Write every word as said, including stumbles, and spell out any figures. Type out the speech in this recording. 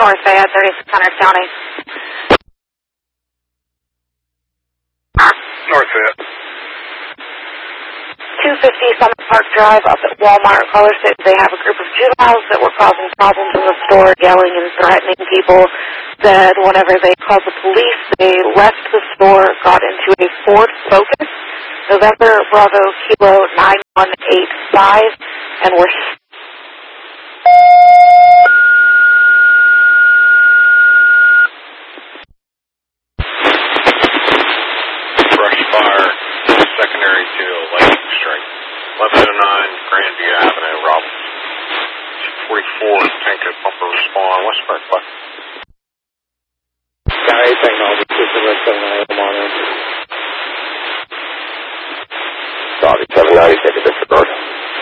North Fayette, thirty-six hundred County. North Fayette. two fifty Summit Park Drive up at Walmart. Caller said they have a group of juveniles that were causing problems in the store, yelling and threatening people. Said whenever they called the police, they left the store, got into a Ford Focus, November Bravo Kilo nine one eight five, and were... Brush fire, secondary to lightning strike. eleven oh nine Grandview Avenue, Robbins. forty-four, tank of pumper respond, Westburn, Buck. Sky technology system, Red seven nine, come on in. Doggy seven ninety, take a disregard.